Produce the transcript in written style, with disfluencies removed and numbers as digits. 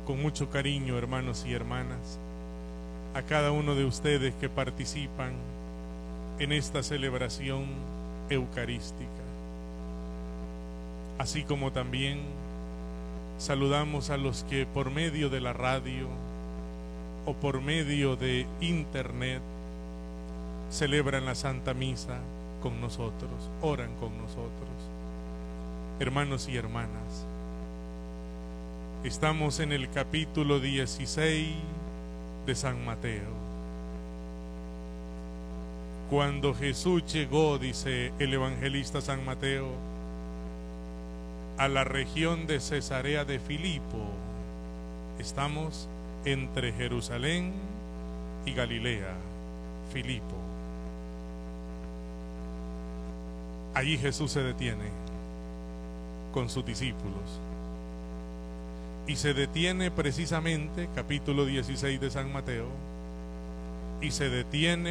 con mucho cariño, hermanos y hermanas, a cada uno de ustedes que participan en esta celebración eucarística. Así como también saludamos a los que por medio de la radio o por medio de internet celebran la Santa Misa con nosotros, oran con nosotros. Hermanos y hermanas, estamos en el capítulo 16 de San Mateo. Cuando Jesús llegó, dice el evangelista San Mateo, a la región de Cesarea de Filipo, estamos entre Jerusalén y Galilea, Filipo. Allí Jesús se detiene con sus discípulos y se detiene precisamente, capítulo 16 de San Mateo, y se detiene